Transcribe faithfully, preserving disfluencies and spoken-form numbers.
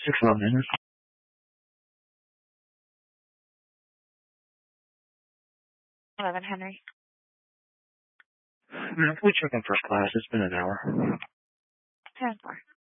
Six eleven. Eleven Henry. No, we check in first class. It's been an hour. Ten four.